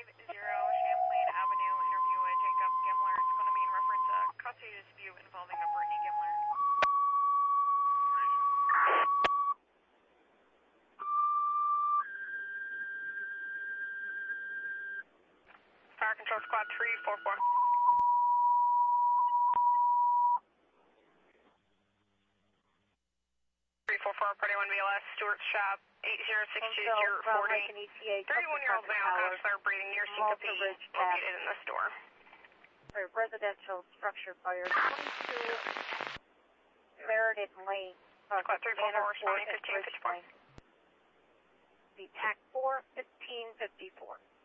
Champlain Avenue, interview with Jacob Gimler. It's going to be in reference to a custody dispute involving a Brittany Gimler. Fire Control Squad 344. 344, Party 1 BLS, Stewart's Shop, 8062040. 31-year-old male has started breathing near syncope, located in the store. Residential structure fire, 22 Meredith Lane. Squad 344, responding 1554. The TAC 4, 1554.